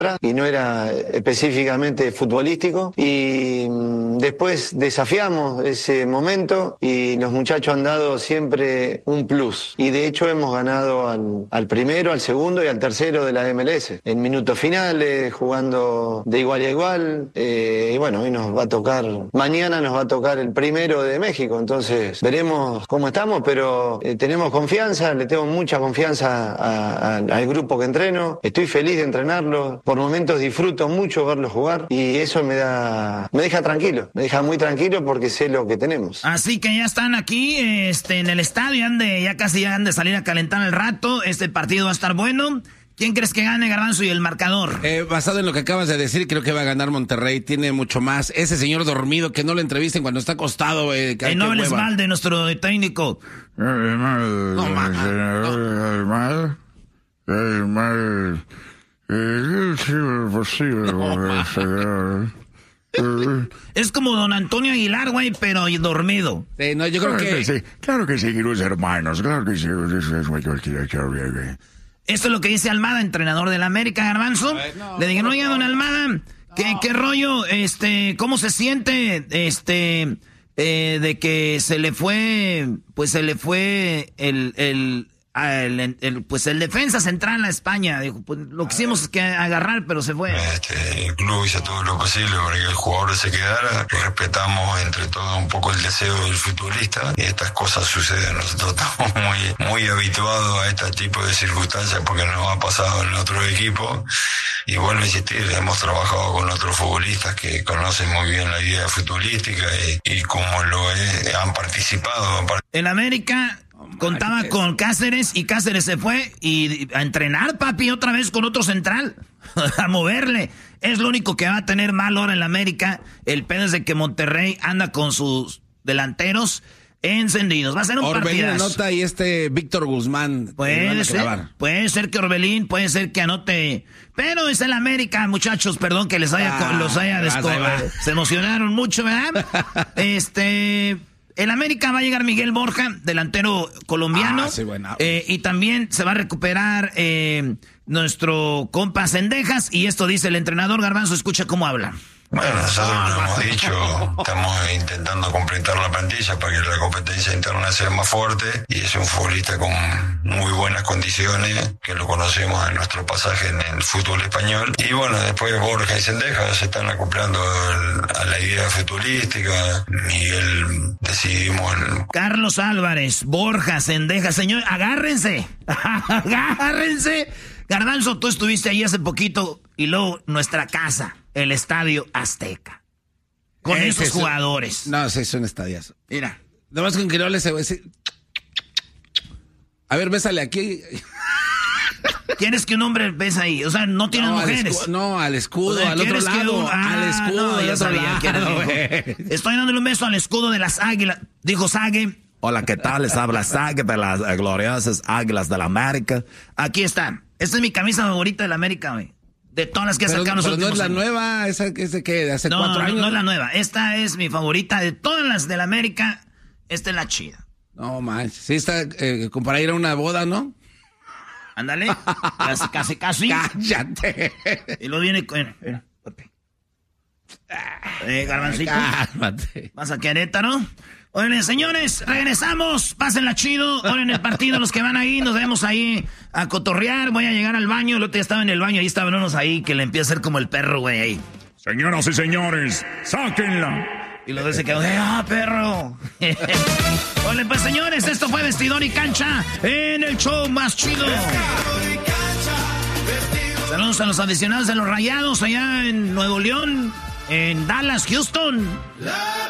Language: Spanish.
y no era específicamente futbolístico, y después desafiamos ese momento y los muchachos han dado siempre un plus, y de hecho hemos ganado al primero, al segundo y al tercero de la MLS en minutos finales, jugando de igual a igual, y bueno, hoy mañana nos va a tocar el primero de México, entonces veremos cómo estamos, pero tenemos confianza, le tengo mucha confianza al grupo que entreno, estoy feliz de entrenarlo. Por momentos disfruto mucho verlo jugar y eso me deja tranquilo, me deja muy tranquilo porque sé lo que tenemos. Así que ya están aquí en el estadio, ya casi han de salir a calentar el rato. Este partido va a estar bueno. ¿Quién crees que gane, Garbanzo, y el marcador? Basado en lo que acabas de decir, creo que va a ganar Monterrey. Tiene mucho más. Ese señor dormido, que no lo entrevisten cuando está acostado. No hables mal de nuestro técnico. No, Es como don Antonio Aguilar, güey, pero dormido. No, yo creo que... Claro que sí, los hermanos, claro que sí. Esto es lo que dice Almada, entrenador del América, Garbanzo. Le dije, oiga, don Almada, ¿qué rollo? ¿Cómo se siente? De que se le fue el defensa central a España. Dijo, pues lo quisimos agarrar, pero se fue. El club hizo todo lo posible para que el jugador se quedara. Respetamos entre todos un poco el deseo del futbolista y estas cosas suceden. Nosotros estamos muy habituados a este tipo de circunstancias porque nos ha pasado en otro equipo. Y vuelvo a insistir, hemos trabajado con otros futbolistas que conocen muy bien la vida futbolística y como han participado. En América contaba con Cáceres y Cáceres se fue y a entrenar, papi, otra vez con otro central, a moverle. Es lo único que va a tener mal ahora en la América. El pedo es de que Monterrey anda con sus delanteros encendidos. Va a ser un partidazo. Orbelín anota y Víctor Guzmán. Puede ser que Orbelín, puede ser que anote. Pero es el América, muchachos, perdón que se emocionaron mucho, ¿verdad? El América va a llegar Miguel Borja, delantero colombiano. Sí, bueno. Y también se va a recuperar nuestro compa Cendejas. Y esto dice el entrenador. Garbanzo, escucha cómo habla. Bueno, nosotros lo hemos dicho, estamos intentando completar la plantilla para que la competencia interna sea más fuerte y es un futbolista con muy buenas condiciones, que lo conocemos en nuestro pasaje en el fútbol español. Y bueno, después Borja y Cendejas se están acoplando a la idea futbolística. Miguel decidimos... Carlos Álvarez, Borja, Cendejas, señor, agárrense. Garbanzo, tú estuviste ahí hace poquito y luego nuestra casa. El Estadio Azteca. Con esos jugadores. No, sí, es un estadiazo. Mira. Nada más con que no le se... A ver, bésale aquí. ¿Quieres que un hombre bese ahí? O sea, no tienen mujeres. Al escudo, o sea, al otro lado. Al escudo, no, ya sabía que era. Estoy dándole un beso al escudo de las águilas. Dijo Sague. Hola, ¿qué tal? Les habla Sague de las gloriosas Águilas de la América. Aquí está. Esta es mi camisa favorita de la América, güey. De todas las que ha sacado nosotros. Pero no es la nueva, esa es de qué, de hace 4 años. No es la nueva. Esta es mi favorita de todas las de la América. Esta es la chida. No manches, sí está como para ir a una boda, ¿no? Ándale, casi. Cállate. Y luego viene con... Garbancito. Cálmate. Vas a Querétaro. Oigan, señores, regresamos. Pásenla chido. Oigan el partido, los que van ahí, nos vemos ahí a cotorrear. Voy a llegar al baño. El otro día estaba en el baño. Ahí estaban unos ahí que le empieza a hacer como el perro, güey, ahí. Señoras y señores, sáquenla. Y luego se quedó, perro. Oigan, pues, señores, esto fue Vestidor y Cancha en el show más chido. Saludos a los aficionados de los Rayados allá en Nuevo León, en Dallas, Houston.